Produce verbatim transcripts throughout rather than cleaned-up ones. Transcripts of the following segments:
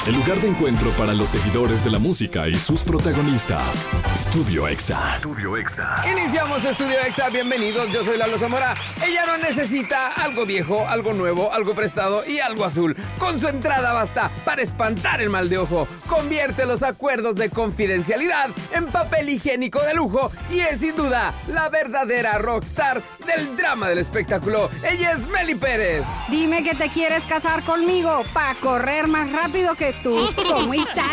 el lugar de encuentro para los seguidores de la música y sus protagonistas. Estudio Exa. Estudio Exa. Iniciamos Estudio Exa, bienvenidos, yo soy Lalo Zamora. Ella no necesita algo viejo, algo nuevo, algo prestado y algo azul. Con su entrada basta para espantar el mal de ojo. Convierte los acuerdos de confidencialidad en papel higiénico de lujo y es sin duda la verdadera rockstar del drama del espectáculo. Ella es Meli Pérez. Dime que te quieres casar conmigo para correr más rápido que tú. ¿Cómo está,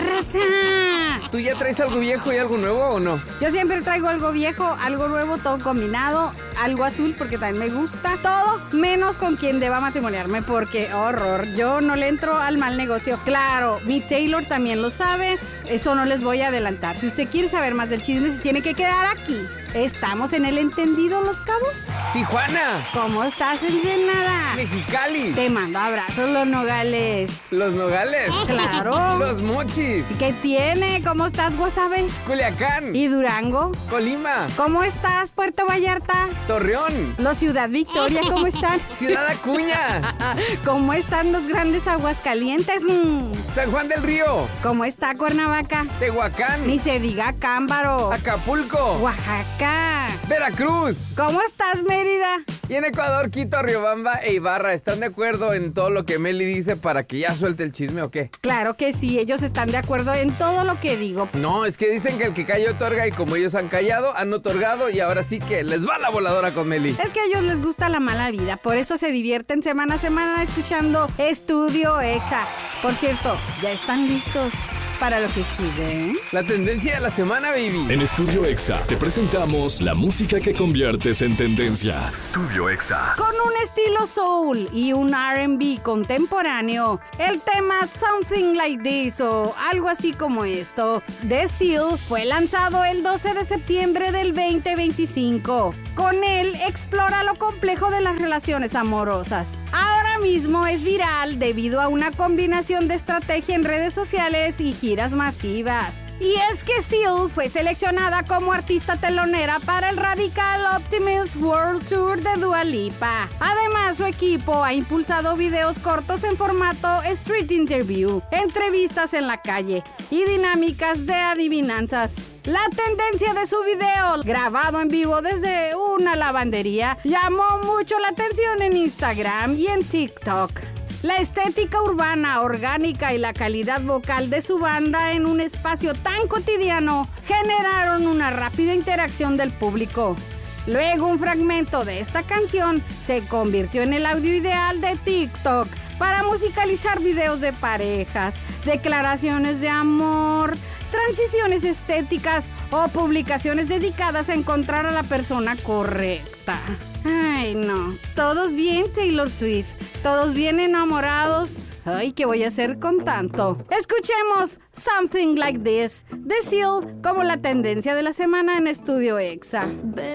raza? ¿Tú ya traes algo viejo y algo nuevo o no? Yo siempre traigo algo viejo, algo nuevo, todo combinado, algo azul porque también me gusta. Todo menos con quien deba matrimoniarme porque, horror, yo no le entro al mal negocio. Claro, mi Taylor también lo sabe, eso no les voy a adelantar. Si usted quiere saber más del chisme, se tiene que quedar aquí. ¿Estamos en el entendido, Los Cabos? Tijuana. ¿Cómo estás, Ensenada? Mexicali. Te mando abrazos, Los Nogales. Los Nogales. Claro. Los Mochis. ¿Qué tiene? ¿Cómo estás, Guasave? Culiacán. ¿Y Durango? Colima. ¿Cómo estás, Puerto Vallarta? Torreón. Los Ciudad Victoria, ¿cómo están? Ciudad Acuña. ¿Cómo están los grandes Aguascalientes? San Juan del Río. ¿Cómo está Cuernavaca? Tehuacán. Ni se diga Cámbaro. Acapulco. Oaxaca. Veracruz. ¿Cómo estás, Mérida? Y en Ecuador, Quito, Riobamba e Ibarra. ¿Están de acuerdo en todo lo que Meli dice para que ya suelte el chisme o qué? Claro que sí, ellos están de acuerdo en todo lo que digo. No, es que dicen que el que calla otorga y como ellos han callado, han otorgado y ahora sí que les va la voladora con Meli. Es que a ellos les gusta la mala vida, por eso se divierten semana a semana escuchando Estudio Exa. Por cierto, ¿ya están listos para lo que sigue? La tendencia de la semana, baby. En Estudio Exa te presentamos la música que conviertes en tendencia. Estudio Exa. Con un estilo soul y un R and B contemporáneo, el tema Something Like This o algo así como esto de Seal fue lanzado el doce de septiembre del veinte veinticinco. Con él explora lo complejo de las relaciones amorosas. Ahora mismo es viral debido a una combinación de estrategia en redes sociales y giras masivas. Y es que Seal fue seleccionada como artista telonera para el Radical Optimist World Tour de Dua Lipa. Además, su equipo ha impulsado videos cortos en formato street interview, entrevistas en la calle y dinámicas de adivinanzas. La tendencia de su video, grabado en vivo desde una lavandería, llamó mucho la atención en Instagram y en TikTok. La estética urbana, orgánica y la calidad vocal de su banda en un espacio tan cotidiano generaron una rápida interacción del público. Luego, un fragmento de esta canción se convirtió en el audio ideal de TikTok para musicalizar videos de parejas, declaraciones de amor, transiciones estéticas o publicaciones dedicadas a encontrar a la persona correcta. Ay, no. Todos bien, Taylor Swift. Todos bien enamorados. Ay, ¿qué voy a hacer con tanto? Escuchemos Something Like This de Seal como la tendencia de la semana en Estudio Exa.